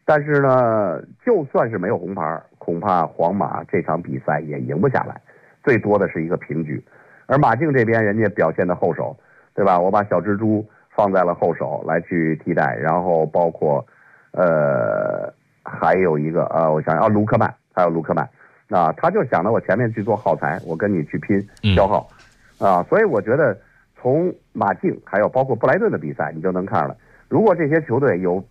但是呢，就算是没有红牌，恐怕皇马这场比赛也赢不下来，最多的是一个平局。而马竞这边人家表现的后手，对吧？我把小蜘蛛放在了后手来去替代，然后包括还有一个我想卢克曼，还有卢克曼啊，他就想到我前面去做耗材，我跟你去拼消耗啊，所以我觉得从马竞还有包括布莱顿的比赛，你就能看了。如果这些球队有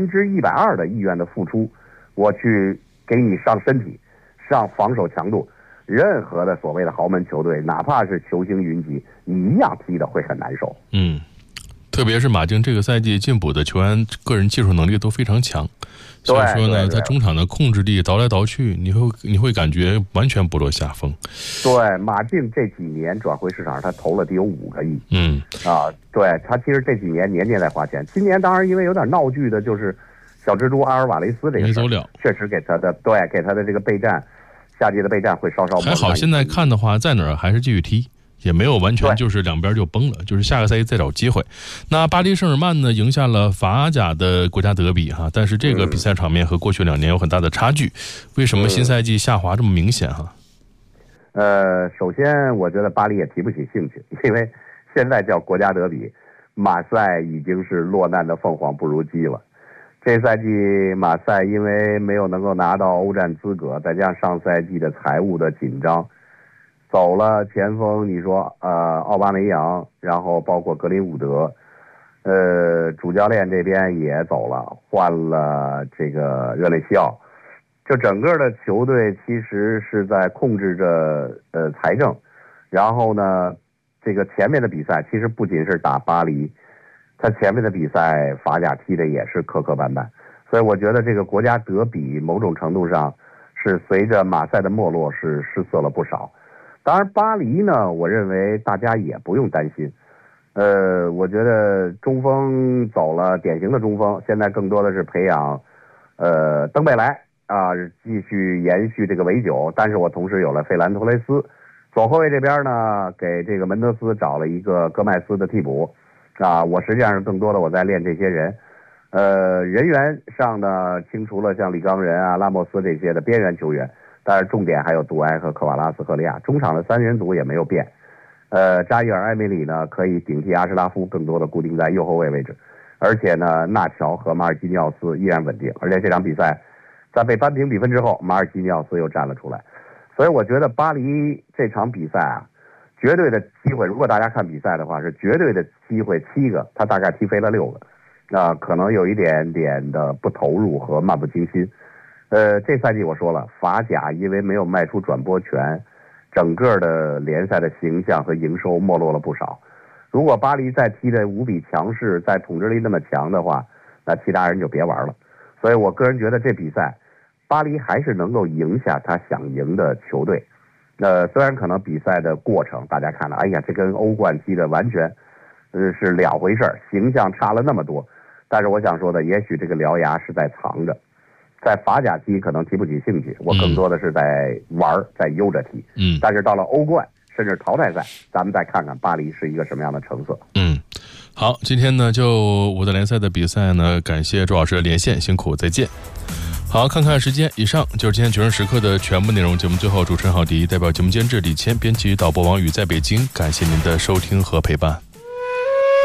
120%的意愿的付出，我去给你上身体，上防守强度，任何的所谓的豪门球队，哪怕是球星云集，你一样踢的会很难受。 特别是马竞这个赛季进补的球员个人技术能力都非常强，所以说呢，他中场的控制力倒来倒去，你会感觉完全不落下风。 对，马竞这几年转会市场他投了得有5个亿。对，他其实这几年年年在花钱。今年当然因为有点闹剧的，就是小蜘蛛阿尔瓦雷斯这个事没走了， 确实给他的这个备战，夏季的备战会稍稍。 还好现在看的话，在哪儿还是继续踢。也没有完全就是两边就崩了，就是下个赛季再找机会。那巴黎圣日耳曼呢，赢下了法甲的国家德比哈，但是这个比赛场面和过去2年有很大的差距。为什么新赛季下滑这么明显哈？ 首先我觉得巴黎也提不起兴趣，因为现在叫国家德比，马赛已经是落难的凤凰不如鸡了。这赛季马赛因为没有能够拿到欧战资格，再加上上赛季的财务的紧张。走了前锋，你说奥巴梅扬，然后包括格林伍德，主教练这边也走了，换了这个热内西奥，就整个的球队其实是在控制着财政，然后呢，这个前面的比赛其实不仅是打巴黎，他前面的比赛法甲踢的也是磕磕绊绊，所以我觉得这个国家德比某种程度上是随着马赛的没落是失色了不少。当然巴黎呢，我认为大家也不用担心。我觉得中锋走了，典型的中锋，现在更多的是培养登贝莱啊，继续延续这个维九。但是我同时有了费兰托雷斯，左后卫这边呢，给这个门德斯找了一个戈麦斯的替补啊。我实际上是更多的我在练这些人。人员上呢，清除了像里冈仁啊、拉莫斯这些的边缘球员。但是重点还有杜埃和科瓦拉斯赫利亚，中场的3人组也没有变。扎伊尔埃梅里呢可以顶替阿什拉夫，更多的固定在右后卫位置，而且呢纳乔和马尔基尼奥斯依然稳定，而且这场比赛在被扳平比分之后，马尔基尼奥斯又站了出来，所以我觉得巴黎这场比赛啊，绝对的机会，如果大家看比赛的话，是绝对的机会7个，他大概踢飞了6个，可能有一点点的不投入和漫不经心。这赛季我说了，法甲因为没有卖出转播权，整个的联赛的形象和营收没落了不少。如果巴黎再踢得无比强势，再统治力那么强的话，那其他人就别玩了。所以我个人觉得这比赛，巴黎还是能够赢下他想赢的球队。虽然可能比赛的过程大家看了，哎呀，这跟欧冠踢的完全是两回事，形象差了那么多。但是我想说的，也许这个獠牙是在藏着。在法甲踢可能提不起兴趣，我更多的是在玩，在悠着踢。但是到了欧冠甚至淘汰赛，咱们再看看巴黎是一个什么样的成色。 好，今天呢就5大联赛的比赛呢，感谢周老师的连线，辛苦，再见。好，看看时间，以上就是今天决胜时刻的全部内容。节目最后，主持人郝迪代表节目监制李谦，编辑导播王宇在北京，感谢您的收听和陪伴。